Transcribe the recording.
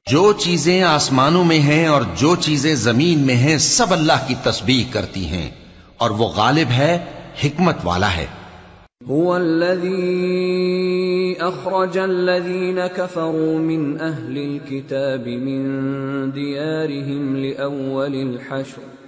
जो चीजें आसमानों में हैं और जो चीजें जमीन में हैं सब अल्लाह की तस्बीह करती हैं और वो गालिब है, हिकमत वाला है। हुवल्लज़ी अख़रजल्लज़ीन कफ़रू मिन अहलिल किताबि मिन दियारिहिम लिअव्वलिल हश्र